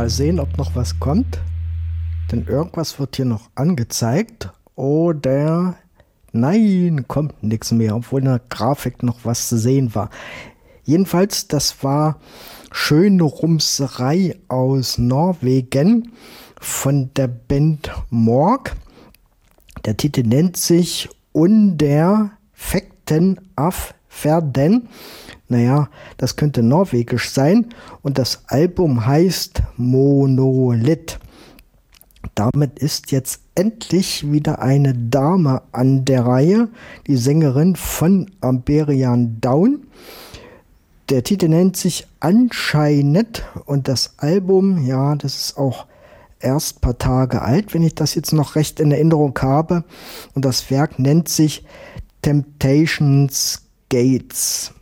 Mal sehen, ob noch was kommt. Denn irgendwas wird hier noch angezeigt. Oder nein, kommt nichts mehr, obwohl in der Grafik noch was zu sehen war. Jedenfalls, das war Schöne Rumserei aus Norwegen von der Band Morg. Der Titel nennt sich Under Fekten af Verden. Naja, das könnte norwegisch sein. Und das Album heißt Monolith. Damit ist jetzt endlich wieder eine Dame an der Reihe, die Sängerin von Amberian Down. Der Titel nennt sich Anscheinend und das Album, ja, das ist auch erst ein paar Tage alt, wenn ich das jetzt noch recht in Erinnerung habe. Und das Werk nennt sich Temptations Gates.